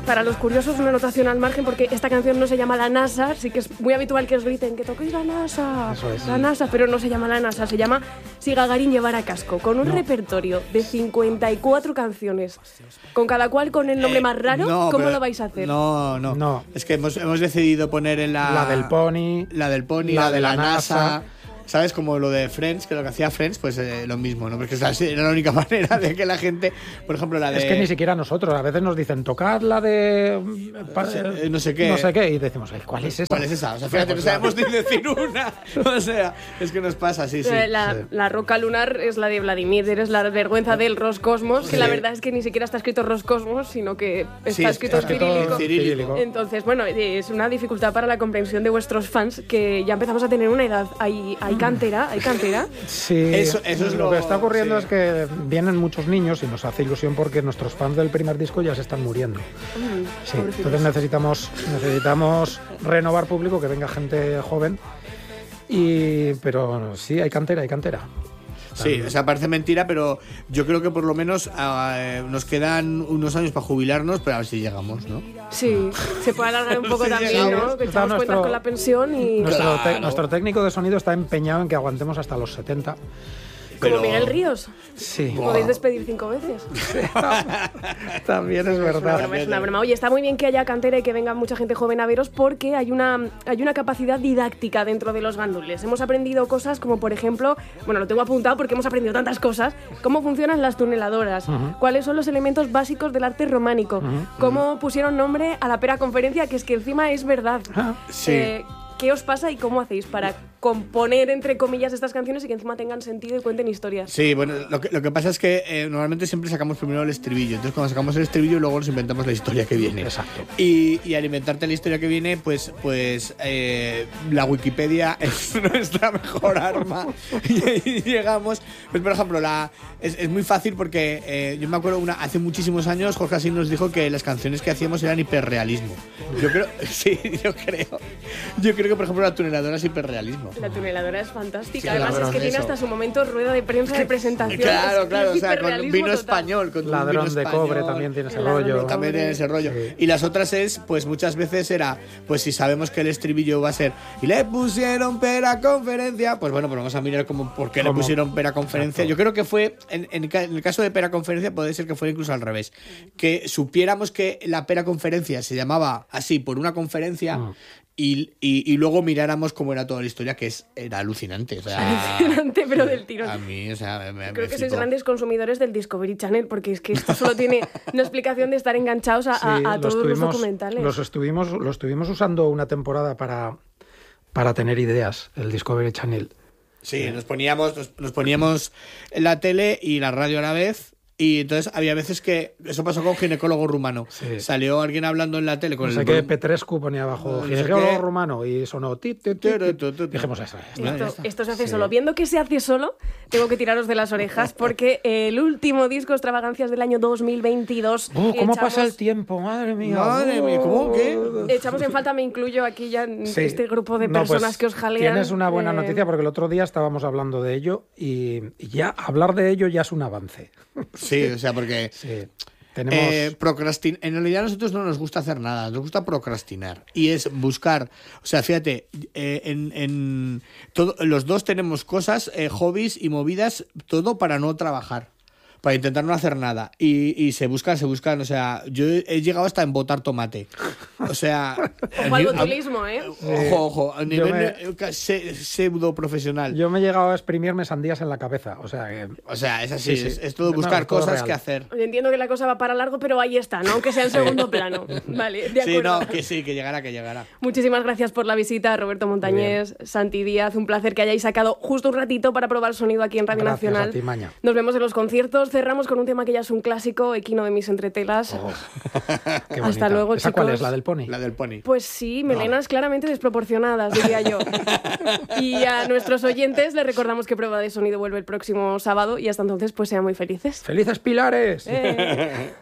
para los curiosos, una anotación al margen, porque esta canción no se llama La NASA, sí que es muy habitual que os griten que toquéis la NASA, Eso es. la NASA, pero no se llama La NASA, se llama Si Gagarin llevara casco, con un repertorio de 54 canciones, con cada cual con el nombre más raro. ¿Cómo lo vais a hacer? No. Es que hemos decidido poner en La del Pony, la de la NASA. ¿Sabes? Como lo de Friends, que lo que hacía Friends, pues lo mismo, ¿no? Porque era la única manera de que la gente, por ejemplo, la de... Es que ni siquiera nosotros, a veces nos dicen, tocad la de... no sé qué, y decimos, ¿cuál es esa? ¿Cuál es esa? O sea, fíjate, no sabemos ni decir una. O sea, es que nos pasa, sí. La roca lunar es la de Vladimir, eres la vergüenza del Roscosmos, que la verdad es que ni siquiera está escrito Roscosmos, sino que está escrito cirílico. Entonces, bueno, es una dificultad para la comprensión de vuestros fans, que ya empezamos a tener una edad. Hay cantera. Sí, eso es lo que está ocurriendo es que vienen muchos niños y nos hace ilusión porque nuestros fans del primer disco ya se están muriendo. Sí, entonces necesitamos renovar público, que venga gente joven. Pero sí, hay cantera. Sí, o sea, parece mentira, pero yo creo que por lo menos nos quedan unos años para jubilarnos, pero a ver si llegamos, ¿no? Sí, se puede alargar un poco también, ¿no? Que echamos cuenta con la pensión y... Nuestro técnico de sonido está empeñado en que aguantemos hasta los 70. Como Miguel Ríos. Sí. Podéis despedir 5 veces. También es verdad. Es una broma. Oye, está muy bien que haya cantera y que venga mucha gente joven a veros, porque hay una capacidad didáctica dentro de los gandules. Hemos aprendido cosas como, por ejemplo, bueno, lo tengo apuntado porque hemos aprendido tantas cosas, cómo funcionan las tuneladoras, cuáles son los elementos básicos del arte románico, cómo pusieron nombre a la pera conferencia, que es que encima es verdad. Sí. ¿Qué os pasa y cómo hacéis para componer, entre comillas, estas canciones y que encima tengan sentido y cuenten historias? Sí, bueno, lo que pasa es que normalmente siempre sacamos primero el estribillo. Entonces, cuando sacamos el estribillo, luego nos inventamos la historia que viene. Exacto. Y al inventarte la historia que viene, pues la Wikipedia es nuestra mejor arma. Y ahí llegamos. Pues, por ejemplo, es muy fácil porque yo me acuerdo hace muchísimos años, Jorge Asín nos dijo que las canciones que hacíamos eran hiperrealismo. Yo creo que, por ejemplo, la tuneladora es hiperrealismo. La tuneladora es fantástica. Sí, además, es que tiene hasta su momento rueda de prensa de presentación. Claro, o sea, con vino español. Con Ladrón vino de español, cobre también tiene ese rollo. También tiene ese rollo. Sí. Y las otras pues muchas veces era, pues si sabemos que el estribillo va a ser y le pusieron pera conferencia, pues bueno, pues vamos a mirar por qué le pusieron pera conferencia. Exacto. Yo creo que fue, en el caso de pera conferencia, puede ser que fuera incluso al revés. Que supiéramos que la pera conferencia se llamaba así por una conferencia. Y luego miráramos cómo era toda la historia, que era alucinante. O sea, alucinante, pero del tirón. A mí, o sea, creo que sois grandes consumidores del Discovery Channel, porque es que esto solo tiene una explicación de estar enganchados a todos los documentales. Lo estuvimos usando una temporada para tener ideas, el Discovery Channel. Sí, nos poníamos en la tele y la radio a la vez. Y entonces había veces que eso pasó con Ginecólogo Rumano. Sí. Salió alguien hablando en la tele con Petrescu ponía abajo Ginecólogo Rumano y sonó dijimos eso. Esto se hace solo. Viendo que se hace solo, tengo que tiraros de las orejas porque el último disco Extravagancias del año 2022. ¿Cómo pasa el tiempo? Madre mía. ¿Cómo qué? Echamos en falta, me incluyo aquí ya en este grupo de personas que os jalean. Tienes una buena noticia porque el otro día estábamos hablando de ello y ya hablar de ello ya es un avance. Sí, o sea, porque en realidad a nosotros no nos gusta hacer nada, nos gusta procrastinar. Y es buscar, o sea, fíjate, los dos tenemos cosas, hobbies y movidas, todo para no trabajar. Para intentar no hacer nada. Y se buscan. O sea, yo he llegado hasta en botar tomate. O sea... Ojo al botulismo, ¿eh? Ojo. A nivel pseudo profesional. Yo me he llegado a exprimirme sandías en la cabeza. O sea, es así. Sí. Es todo buscar cosas real. Que hacer. Oye, entiendo que la cosa va para largo, pero ahí está, ¿no? Aunque sea en segundo plano. Vale, de acuerdo. Que llegará. Muchísimas gracias por la visita, Roberto Montañés, Santi Díaz. Un placer que hayáis sacado justo un ratito para probar sonido aquí en Radio Nacional. A ti, Maña. Nos vemos en los conciertos. Cerramos con un tema que ya es un clásico, Equino de mis entretelas. Hasta luego, ¿Esa chicos. cuál es? ¿La del Pony? La del Pony. Pues sí, melenas claramente desproporcionadas, diría yo. Y a nuestros oyentes les recordamos que Prueba de Sonido vuelve el próximo sábado y hasta entonces pues sean muy felices. ¡Felices Pilares!